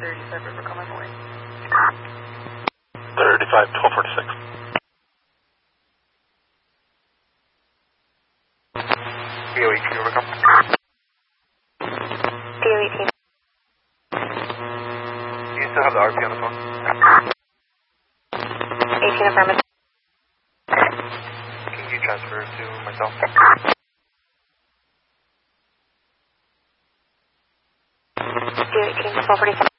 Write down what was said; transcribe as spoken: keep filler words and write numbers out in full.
thirty-five River Coming Away. thirty-five, twelve forty-six. P O eighteen River Come. P O eighteen. Do you still have the R P on the phone? eighteen affirmative. Can you transfer to myself? P O eighteen, twelve forty-six.